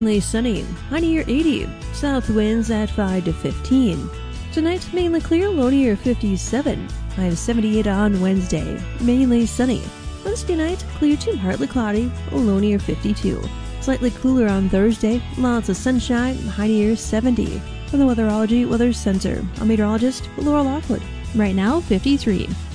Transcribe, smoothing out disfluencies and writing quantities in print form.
Mainly sunny, high near 80. South winds at 5 to 15. Tonight, mainly clear, low near 57. High of 78 on Wednesday. Mainly sunny. Wednesday night, clear to partly cloudy, low near 52. Slightly cooler on Thursday, lots of sunshine, high near 70. From the Weatherology Weather Center, I'm meteorologist Laura Lockwood. Right now, 53.